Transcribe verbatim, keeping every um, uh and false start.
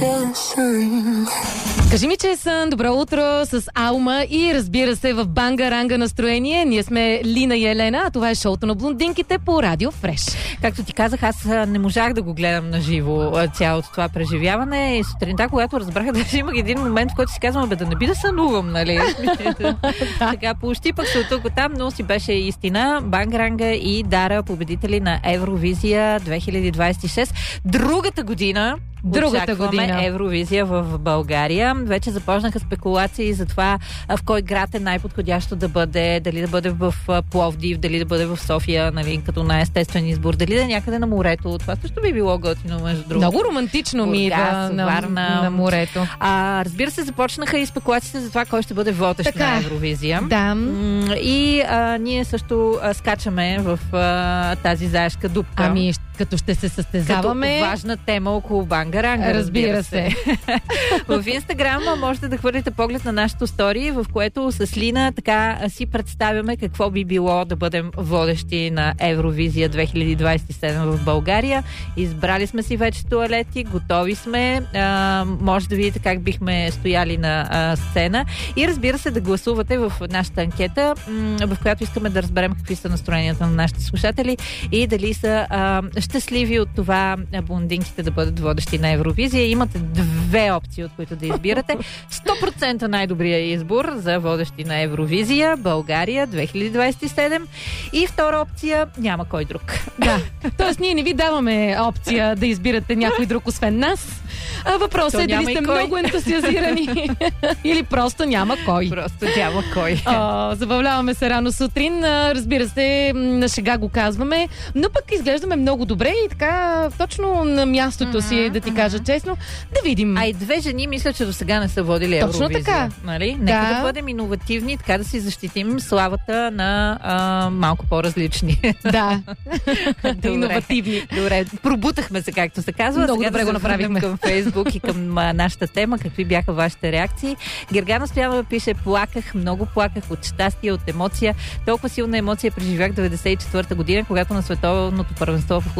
Кажи ми, че е сън. Добро утро с Алма и разбира се в банга-ранга настроение. Ние сме Лина и Елена, а това е шоуто на блондинките по Радио Фреш. Както ти казах, аз не можах да го гледам на живо цялото това преживяване и сутринта, когато разбрах, да имах един момент, в който си казвам, бе, да не би да сънувам, нали? Така, поощипах се от тук оттам, но си беше истина. Банга-ранга и Дара, победители на Евровизия две хиляди двадесет и шест. Другата година Другата година Евровизия в България. Вече започнаха спекулации за това в кой град е най-подходящо да бъде, дали да бъде в Пловдив, дали да бъде в София, нали, като най-естествен избор, дали да е някъде на морето. Това също би било готино, между другото. Много романтично ми идва на, Варна, на морето. А, разбира се, започнаха и спекулациите за това кой ще бъде водещ на Евровизия. Да. И а, ние също а, скачаме в а, тази заешка дупка. Ами, като ще се състезаваме. Като важна тема около банга-ранга, разбира, разбира се. В Инстаграм можете да хвърлите поглед на нашото стори, в което с Лина така си представяме какво би било да бъдем водещи на Евровизия две хиляди двадесет и седем в България. Избрали сме си вече тоалети, готови сме. А, може да видите как бихме стояли на а, сцена. И разбира се да гласувате в нашата анкета, м- в която искаме да разберем какви са настроенията на нашите слушатели и дали са а, щастливи от това блондинките да бъдат водещи на Евровизия. Имате две опции, от които да избирате. сто процента най-добрия избор за водещи на Евровизия България две хиляди двадесет и седем. И втора опция няма кой друг. Да. Тоест ние не ви даваме опция да избирате някой друг освен нас. А въпросът е дали сте много ентусиазирани или просто няма кой. Просто няма кой. О, забавляваме се рано сутрин. Разбира се, на шега го казваме, но пък изглеждаме много добре и така точно на мястото mm-hmm, си, да ти кажа mm-hmm. честно. Да видим. А и две жени мисля, че до сега не са водили Евровизия. Точно така. Нали? Нека да. да бъдем иновативни, така да си защитим славата на а, малко по-различни. Да. Иновативни. Добре. Пробутахме се, както се казва. Много сега добре да го направихме. Към Фейсбук и към а, нашата тема. Какви бяха вашите реакции? Гергана Стоянова пише: плаках, много плаках от щастие, от емоция. Толкова силна емоция преживях деветдесет и четвърта година, когато на световното първенство в